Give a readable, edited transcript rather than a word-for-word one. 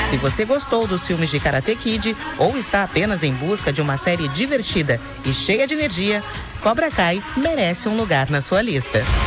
Se você gostou dos filmes de Karate Kid ou está apenas em busca de uma série divertida e cheia de energia, Cobra Kai merece um lugar na sua lista.